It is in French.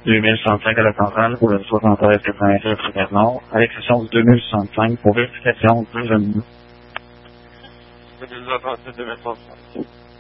2165 à la centrale pour le 7386 Rivière-Nord, à l'exception du 2065 pour vérification de 22. 2237 2065.